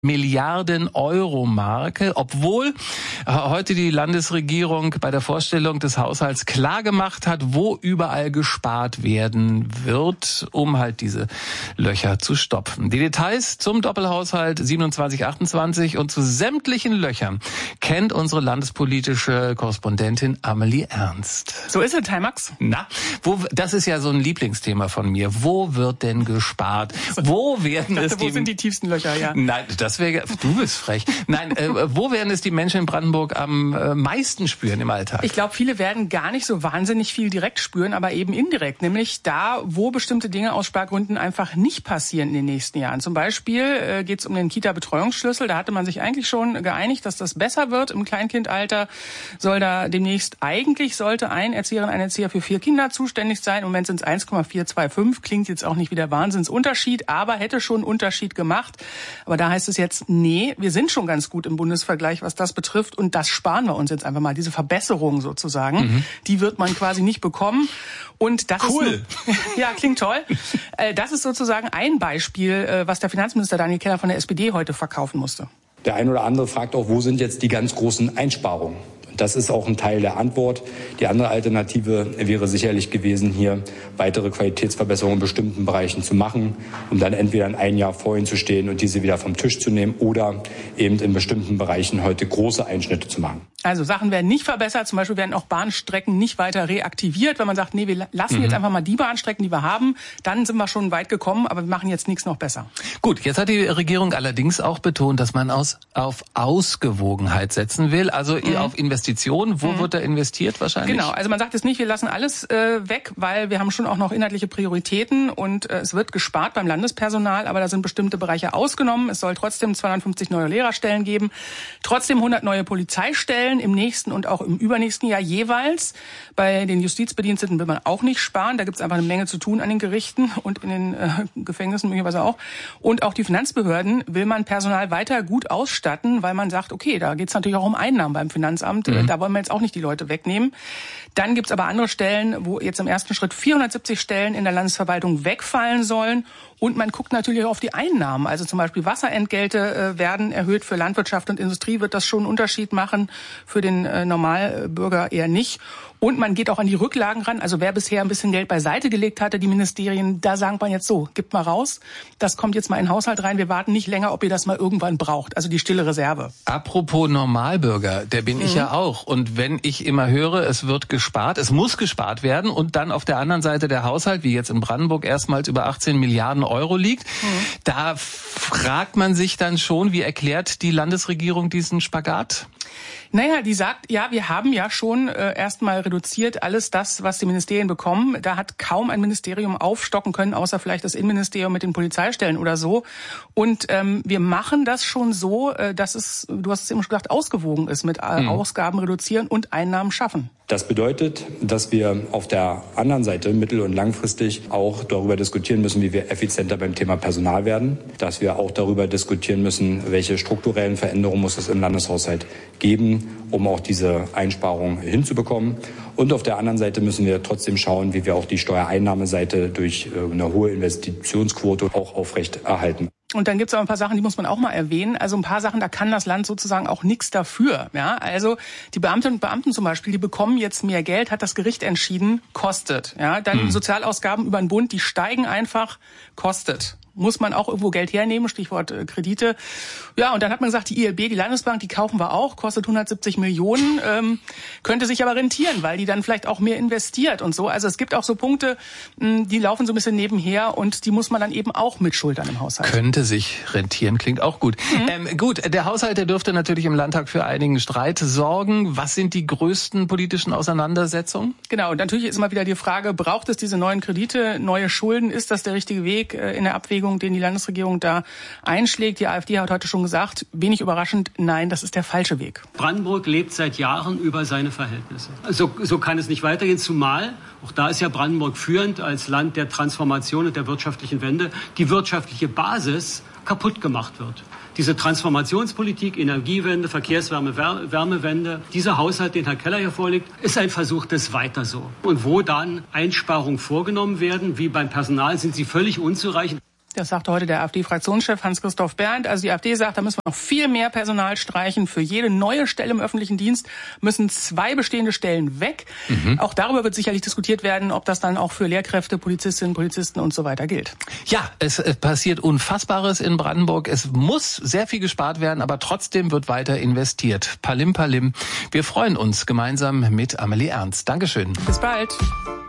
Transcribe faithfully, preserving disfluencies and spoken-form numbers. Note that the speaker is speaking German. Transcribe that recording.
Milliarden Euro Marke, obwohl heute die Landesregierung bei der Vorstellung des Haushalts klargemacht hat, wo überall gespart werden wird, um halt diese Löcher zu stopfen. Die Details zum Doppelhaushalt siebenundzwanzig achtundzwanzig und zu sämtlichen Löchern kennt unsere landespolitische Korrespondentin Amelie Ernst. So ist es, Max. Na, wo, das ist ja so ein Lieblingsthema von mir. Wo wird denn gespart? Wo werden dachte, es wo die... sind die tiefsten Löcher, ja? Nein, das wäre... Du bist frech. Nein, äh, wo werden es die Menschen in Brandenburg am äh, meisten spüren im Alltag? Ich glaube, viele werden gar nicht so wahnsinnig viel direkt spüren, aber eben indirekt. Nämlich da, wo bestimmte Dinge aus Spargründen einfach nicht passieren in den nächsten Jahren. Zum Beispiel äh, geht es um den Kita-Betreuungsschlüssel. Da hatte man sich eigentlich schon geeinigt, dass das besser wird. Im Kleinkindalter soll da demnächst, eigentlich sollte ein Erzieherin, ein Erzieher für vier Kinder zuständig sein. Im Moment sind es eins Komma vier zwei fünf. Klingt jetzt auch nicht wie der Wahnsinnsunterschied, aber hätte schon einen Unterschied gemacht. Aber da heißt es jetzt, nee, wir sind schon ganz gut im Bundesvergleich, was das betrifft. Und das sparen wir uns jetzt einfach mal. Diese Verbesserung sozusagen, mhm. die wird man quasi nicht bekommen. Und das cool. ist, ja, klingt toll. Das ist sozusagen ein Beispiel, was der Finanzminister Daniel Keller von der S P D heute verkaufen musste. Der ein oder andere fragt auch, wo sind jetzt die ganz großen Einsparungen? Das ist auch ein Teil der Antwort. Die andere Alternative wäre sicherlich gewesen, hier weitere Qualitätsverbesserungen in bestimmten Bereichen zu machen, um dann entweder in ein Jahr vor ihnen zu stehen und diese wieder vom Tisch zu nehmen oder eben in bestimmten Bereichen heute große Einschnitte zu machen. Also Sachen werden nicht verbessert, zum Beispiel werden auch Bahnstrecken nicht weiter reaktiviert, wenn man sagt, nee, wir lassen mhm. jetzt einfach mal die Bahnstrecken, die wir haben, dann sind wir schon weit gekommen, aber wir machen jetzt nichts noch besser. Gut, jetzt hat die Regierung allerdings auch betont, dass man aus, auf Ausgewogenheit setzen will, also mhm. auf Investitionen. Wo mhm. wird da investiert wahrscheinlich? Genau, also man sagt jetzt nicht, wir lassen alles äh, weg, weil wir haben schon auch noch inhaltliche Prioritäten und äh, es wird gespart beim Landespersonal, aber da sind bestimmte Bereiche ausgenommen. Es soll trotzdem zweihundertfünfzig neue Lehrerstellen geben, trotzdem hundert neue Polizeistellen im nächsten und auch im übernächsten Jahr jeweils. Bei den Justizbediensteten will man auch nicht sparen. Da gibt es einfach eine Menge zu tun an den Gerichten und in den äh, Gefängnissen möglicherweise auch. Und auch die Finanzbehörden will man Personal weiter gut ausstatten, weil man sagt, okay, da geht es natürlich auch um Einnahmen beim Finanzamt. Mhm. Da wollen wir jetzt auch nicht die Leute wegnehmen. Dann gibt es aber andere Stellen, wo jetzt im ersten Schritt vierhundertsiebzig Stellen in der Landesverwaltung wegfallen sollen. Und man guckt natürlich auch auf die Einnahmen. Also zum Beispiel Wasserentgelte äh, werden erhöht. Für Landwirtschaft und Industrie wird das schon einen Unterschied machen. Für den äh, Normalbürger eher nicht. Und man geht auch an die Rücklagen ran. Also wer bisher ein bisschen Geld beiseite gelegt hatte, die Ministerien, da sagen wir jetzt so, gibt mal raus. Das kommt jetzt mal in den Haushalt rein. Wir warten nicht länger, ob ihr das mal irgendwann braucht. Also die stille Reserve. Apropos Normalbürger, der bin mhm. ich ja auch. Und wenn ich immer höre, es wird gespart, es muss gespart werden und dann auf der anderen Seite der Haushalt, wie jetzt in Brandenburg, erstmals über achtzehn Milliarden Euro liegt, mhm. da fragt man sich dann schon, wie erklärt die Landesregierung diesen Spagat? Naja, die sagt, ja, wir haben ja schon äh, erstmal reduziert alles das, was die Ministerien bekommen. Da hat kaum ein Ministerium aufstocken können, außer vielleicht das Innenministerium mit den Polizeistellen oder so. Und ähm, wir machen das schon so, äh, dass es, du hast es eben schon gesagt, ausgewogen ist mit äh, mhm. Ausgaben reduzieren und Einnahmen schaffen. Das bedeutet, dass wir auf der anderen Seite mittel- und langfristig auch darüber diskutieren müssen, wie wir effizienter beim Thema Personal werden, dass wir auch darüber diskutieren müssen, welche strukturellen Veränderungen muss es im Landeshaushalt geben, um auch diese Einsparungen hinzubekommen. Und auf der anderen Seite müssen wir trotzdem schauen, wie wir auch die Steuereinnahmeseite durch eine hohe Investitionsquote auch aufrecht erhalten. Und dann gibt's auch ein paar Sachen, die muss man auch mal erwähnen. Also ein paar Sachen, da kann das Land sozusagen auch nichts dafür. Ja, also die Beamtinnen und Beamten zum Beispiel, die bekommen jetzt mehr Geld, hat das Gericht entschieden, kostet. Ja, dann mhm. Sozialausgaben über den Bund, die steigen einfach, kostet. Muss man auch irgendwo Geld hernehmen, Stichwort äh, Kredite. Ja, und dann hat man gesagt, die I L B, die Landesbank, die kaufen wir auch, kostet hundertsiebzig Millionen, ähm, könnte sich aber rentieren, weil die dann vielleicht auch mehr investiert und so. Also es gibt auch so Punkte, mh, die laufen so ein bisschen nebenher und die muss man dann eben auch mitschultern im Haushalt. Könnte sich rentieren, klingt auch gut. Mhm. Ähm, gut, der Haushalt, der dürfte natürlich im Landtag für einigen Streit sorgen. Was sind die größten politischen Auseinandersetzungen? Genau, und natürlich ist immer wieder die Frage, braucht es diese neuen Kredite, neue Schulden? Ist das der richtige Weg äh, in der Abwägung, den die Landesregierung da einschlägt? Die AfD hat heute schon gesagt, wenig überraschend, nein, das ist der falsche Weg. Brandenburg lebt seit Jahren über seine Verhältnisse. So, so kann es nicht weitergehen, zumal, auch da ist ja Brandenburg führend als Land der Transformation und der wirtschaftlichen Wende, die wirtschaftliche Basis kaputt gemacht wird. Diese Transformationspolitik, Energiewende, Verkehrswärme, Wärmewende, dieser Haushalt, den Herr Keller hier vorlegt, ist ein Versuch des Weiter so. Und wo dann Einsparungen vorgenommen werden, wie beim Personal, sind sie völlig unzureichend. Das sagte heute der AfD-Fraktionschef Hans-Christoph Berndt. Also die AfD sagt, da müssen wir noch viel mehr Personal streichen. Für jede neue Stelle im öffentlichen Dienst müssen zwei bestehende Stellen weg. Mhm. Auch darüber wird sicherlich diskutiert werden, ob das dann auch für Lehrkräfte, Polizistinnen, Polizisten und so weiter gilt. Ja, es passiert Unfassbares in Brandenburg. Es muss sehr viel gespart werden, aber trotzdem wird weiter investiert. Palim, palim. Wir freuen uns gemeinsam mit Amelie Ernst. Dankeschön. Bis bald.